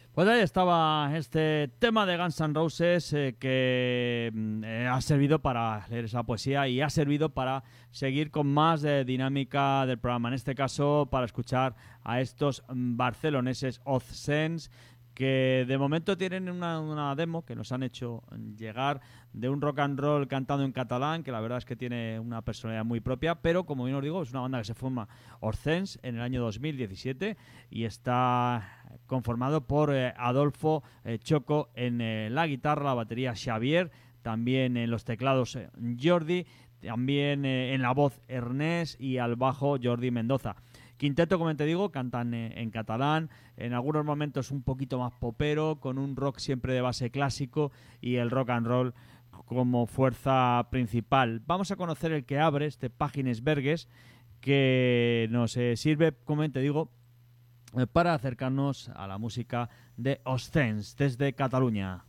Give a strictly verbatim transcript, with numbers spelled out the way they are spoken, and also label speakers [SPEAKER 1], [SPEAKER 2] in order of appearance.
[SPEAKER 1] Pues ahí estaba este tema de Guns N' Roses eh, que eh, ha servido para leer esa poesía y ha servido para seguir con más de dinámica del programa. En este caso, para escuchar a estos barceloneses Ozcens, que de momento tienen una, una demo que nos han hecho llegar de un rock and roll cantado en catalán, que la verdad es que tiene una personalidad muy propia, pero como bien os digo, es una banda que se forma Ozcens en el año dos mil diecisiete y está conformado por eh, Adolfo eh, Choco en eh, la guitarra, la batería Xavier, también en los teclados eh, Jordi, también eh, en la voz Ernest y al bajo Jordi Mendoza. Quinteto, como te digo, cantan eh, en catalán, en algunos momentos un poquito más popero, con un rock siempre de base clásico y el rock and roll como fuerza principal. Vamos a conocer el que abre, este Págines Verges, que nos eh, sirve, como te digo, eh, para acercarnos a la música de Ozcens desde Cataluña.